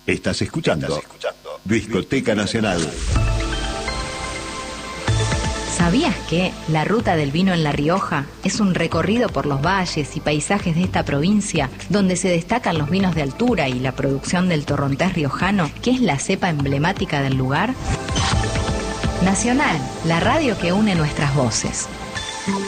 Estás escuchando Discoteca Nacional. ¿Sabías que la Ruta del Vino en La Rioja es un recorrido por los valles y paisajes de esta provincia donde se destacan los vinos de altura y la producción del torrontés riojano, que es la cepa emblemática del lugar? Nacional, la radio que une nuestras voces.